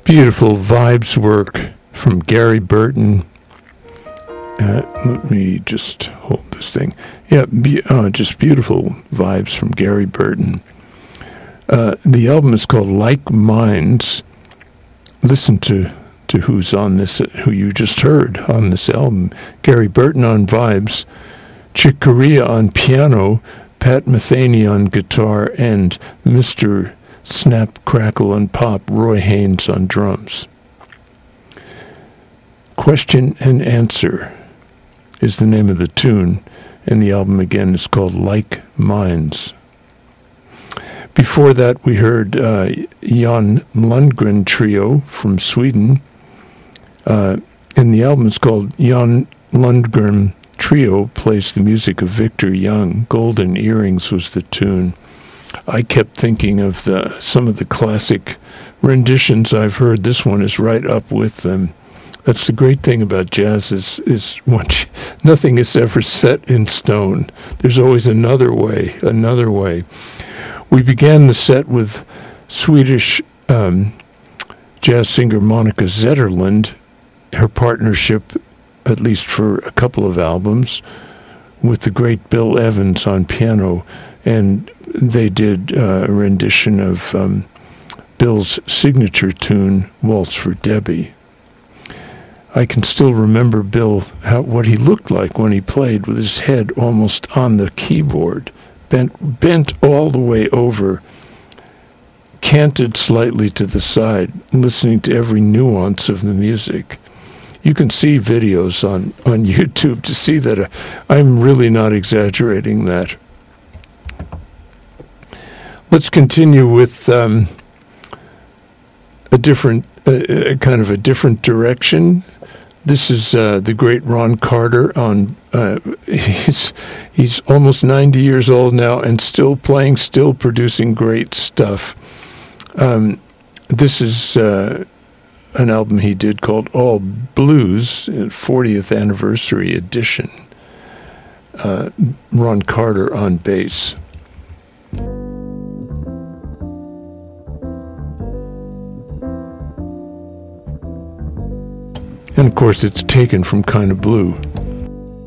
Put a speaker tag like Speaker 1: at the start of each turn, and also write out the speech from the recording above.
Speaker 1: Beautiful vibes work from Gary Burton. Let me just hold this thing. Yeah, just beautiful vibes from Gary Burton. The album is called Like Minds. Listen to who's on this, who you just heard on this album. Gary Burton on vibes, Chick Corea on piano, Pat Metheny on guitar, and Mr. Snap, Crackle, and Pop, Roy Haynes on drums. Question and Answer is the name of the tune, and the album again is called Like Minds. Before that, we heard Jan Lundgren Trio from Sweden, and the album is called Jan Lundgren Trio Plays the Music of Victor Young. Golden Earrings was the tune. I kept thinking of some of the classic renditions I've heard. This one is right up with them. That's the great thing about jazz is nothing is ever set in stone. There's always another way. We began the set with Swedish jazz singer Monica Zetterlund, her partnership, at least for a couple of albums, with the great Bill Evans on piano, and they did a rendition of Bill's signature tune, Waltz for Debbie. I can still remember Bill, what he looked like when he played, with his head almost on the keyboard, bent all the way over, canted slightly to the side, listening to every nuance of the music. You can see videos on YouTube to see that I'm really not exaggerating that. Let's continue with a different direction. This is the great Ron Carter on. He's almost 90 years old now and still playing, still producing great stuff. This is an album he did called All Blues, 40th anniversary edition. Ron Carter on bass. And of course, it's taken from Kind of Blue.